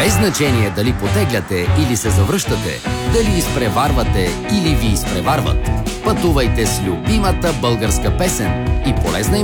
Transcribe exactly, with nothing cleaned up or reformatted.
Без значение дали потегляте или се завръщате, дали изпреварвате или ви изпреварват, пътувайте с любимата българска песен и полезна